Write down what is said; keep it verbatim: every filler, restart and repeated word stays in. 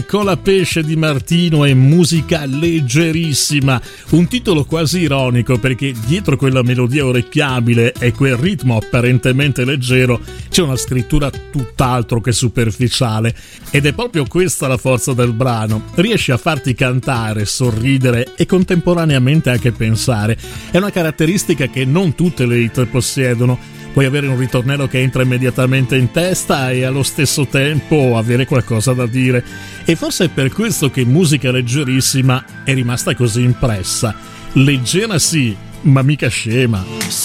Colapesce di Martino è musica leggerissima, un titolo quasi ironico perché dietro quella melodia orecchiabile e quel ritmo apparentemente leggero c'è una scrittura tutt'altro che superficiale, ed è proprio questa la forza del brano. Riesce a farti cantare, sorridere e contemporaneamente anche pensare. È una caratteristica che non tutte le hit possiedono. Puoi avere un ritornello che entra immediatamente in testa e allo stesso tempo avere qualcosa da dire. E forse è per questo che musica leggerissima è rimasta così impressa. Leggera sì, ma mica scema.